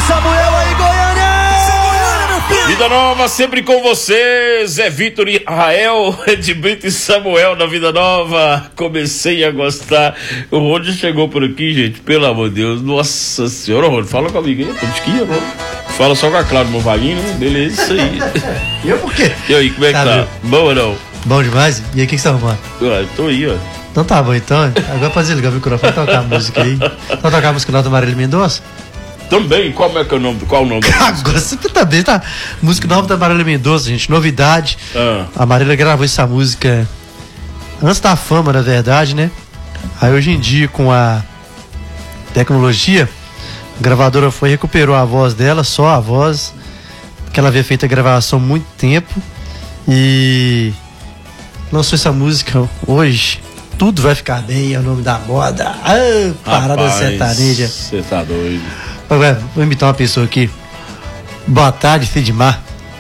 Samuel aí, Goiânia! Vida Nova, sempre com você, Zé Vitor e Rael, Edbrito e Samuel da Vida Nova. Comecei a gostar. O Rony chegou por aqui, gente, pelo amor de Deus. Nossa senhora, Rony, fala comigo aí, tô de esquia, Rony. Fala só com a Cláudia Movaguinho, né? Beleza, isso aí. Eu por quê? E aí, como é que tá? Bom ou não? Bom demais. E aí, o que você tá arrumando? Ué, tô aí, ó. Então tá bom, então. Agora pode desligar o microfone e tocar a música aí. Vamos tocar a música nova do Marília Mendonça? Também, qual é o nome da música? Agora você também tá. Música nova da Marília Mendonça, gente. Novidade. A Marília gravou essa música antes da fama, na verdade, né? Aí hoje em dia, com a tecnologia, a gravadora foi e recuperou a voz dela, só a voz, que ela havia feito a gravação há muito tempo. E lançou essa música hoje. Tudo vai ficar bem, é o nome da moda. Parada sertaneja. Você tá doido. Vou imitar uma pessoa aqui. Boa tarde, Sidmar.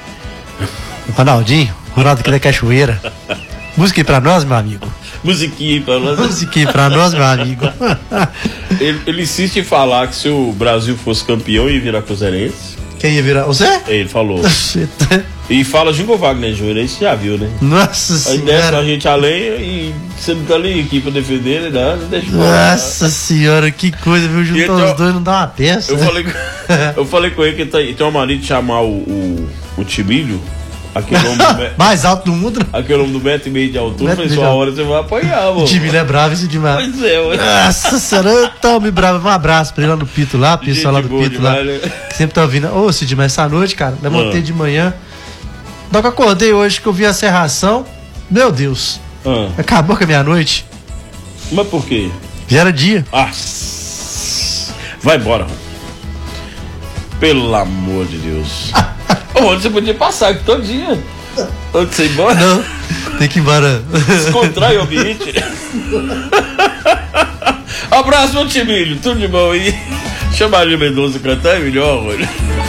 Ronaldo aqui da Cachoeira. Música aí pra nós, meu amigo. Musiquinha pra nós. Musiquinha pra nós, meu amigo. Ele insiste em falar que se o Brasil fosse campeão ia virar cruzeirense. Quem ia virar? Você? Ele falou. E fala Jingle Wagner Júnior, aí você já viu, né? Nossa aí senhora. desce a gente a lenha e você não tá ali aqui pra defender, né? Deixa eu Nossa senhora, que coisa, viu? Juntar os dois não dá uma peça. Eu falei com ele que tem uma mania de chamar o Timílio, aquele nome mais alto do mundo. Aquele nome do 1,5 m de altura, mas sua hora você vai apanhar, mano. O Timílio é bravo esse demais. Pois é, ué. Nossa senhora, eu tô me bravo. Um abraço pra ele lá no Pito lá, pessoal lá do Pito lá. Né? Que sempre tá ouvindo. Ô, Sidmar, essa noite, cara, levantei de manhã. Só que eu acordei hoje que eu vi a serração. Meu Deus. Acabou com a minha noite. Mas por quê? Já era dia. Vai embora. Pelo amor de Deus. Onde você podia passar aqui todo dia? Antes de você ir embora? Não, tem que ir embora. Descontrai o ambiente. Abraço, meu Timílio. Tudo de bom aí. Chama a Marília Mendonça cantar é melhor, olha.